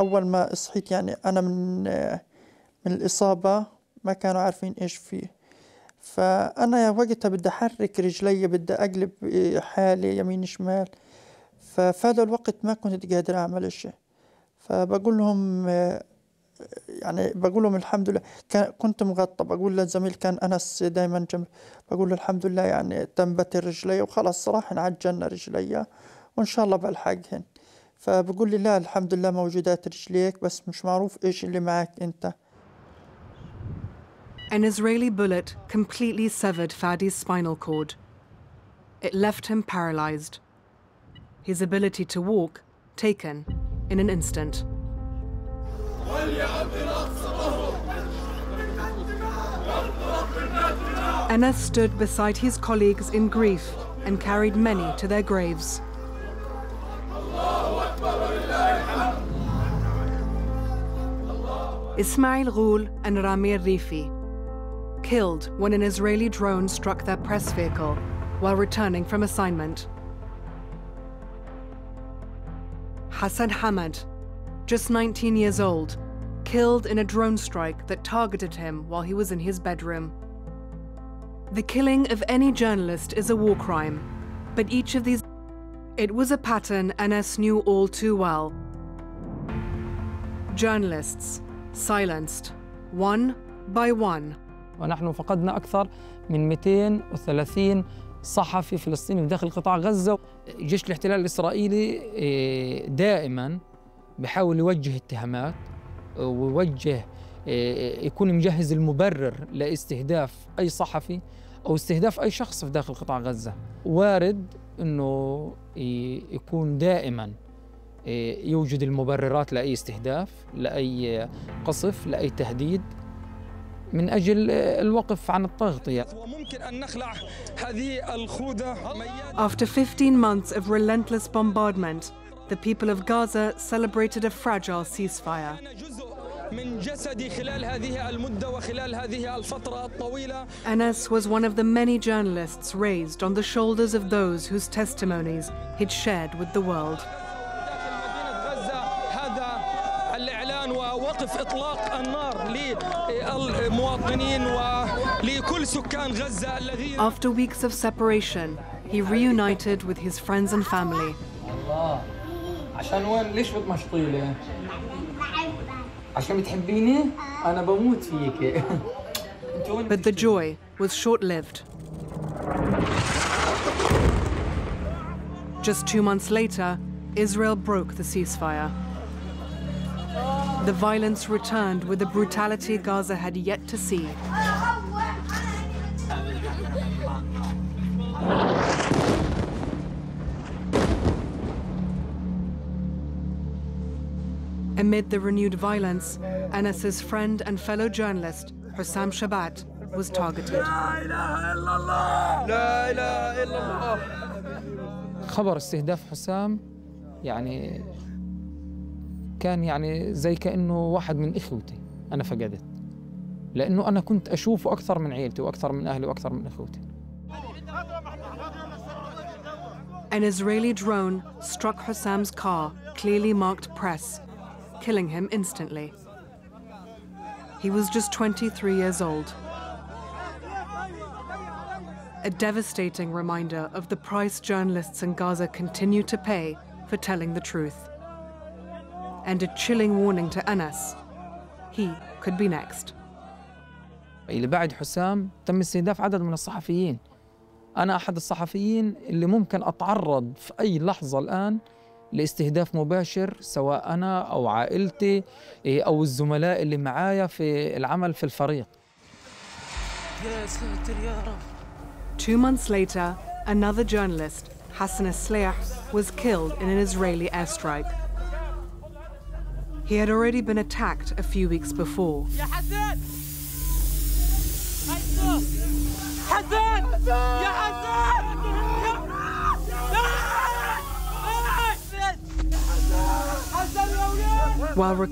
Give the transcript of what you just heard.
أول ما صحيت يعني أنا من الإصابة ما كانوا عارفين إيش فيه. فأنا وقتها بدي أحرك رجلي، بدي أقلب حالي يمين شمال. ففي هذا الوقت ما كنت قادر أعمل إشي. فبقول لهم يعني بقول لهم الحمد لله، كنت مغطى. بقول للزميل كان أنس دايما جنبي، بقول له الحمد لله يعني تنبت رجلي وخلاص راح عجلنا رجلي وإن شاء الله بلحقهن. فبقول لي لا الحمد لله موجودات رجليك بس مش معروف إيش اللي معك أنت. An Israeli bullet completely severed Fadi's spinal cord. It left him paralyzed. His ability to walk taken in an instant. Anas stood beside his colleagues in grief and carried many to their graves. Ismail Ghul and Ramir Rifi, killed when an Israeli drone struck their press vehicle while returning from assignment. Hassan Hamad, just 19 years old, killed in a drone strike that targeted him while he was in his bedroom. The killing of any journalist is a war crime, but each of these... It was a pattern Anas knew all too well. Journalists silenced, one by one. ونحن فقدنا أكثر من 230 صحفي فلسطيني داخل قطاع غزة. جيش الاحتلال الإسرائيلي دائماً بحاول يوجه اتهامات ويوجه يكون مجهز المبرر لاستهداف أي صحفي أو استهداف أي شخص في داخل قطاع غزة. وارد أنه يكون دائماً يوجد المبررات لأي استهداف، لأي قصف، لأي تهديد من أجل الوقف عن التغطية. After 15 months of relentless bombardment, the people of Gaza celebrated a fragile ceasefire. Anas was one of the many journalists raised on the shoulders of those whose testimonies he'd shared with the world. ووقف إطلاق النار للمواطنين ولكل سكان غزة الذين. After weeks of separation, he reunited with his friends and family. الله عشان وين ليش بتمشطي لي؟ عشان بتحبيني؟ أنا بموت فيك. But the joy was short-lived. Just 2 months later, Israel broke the ceasefire. The violence returned with a brutality Gaza had yet to see. Amid the renewed violence, Anas's friend and fellow journalist, Hussam Shabat, was targeted. خبر استهداف حسام يعني كان يعني زي كأنه واحد من إخوتي أنا فقدت، لأنه أنا كنت أشوفه أكثر من عيلتي وأكثر من أهلي وأكثر من إخوتي. An Israeli drone struck Hussam's car, clearly marked press, killing him instantly. He was just 23 years old. A devastating reminder of the price journalists in Gaza continue to pay for telling the truth. And a chilling warning to Anas. He could be next. اللي بعد حسام تم استهداف عدد من الصحفيين. أنا أحد الصحفيين اللي ممكن أتعرض في أي لحظة الآن لاستهداف مباشر، سواء أنا أو عائلتي أو الزملاء اللي معايا في العمل في الفريق. يا ساتر يا رب. 2 months later, another journalist, Hassan Asliah, was killed in an Israeli airstrike. He had already been attacked a few weeks before. يا حسن! حسن! يا حسن! While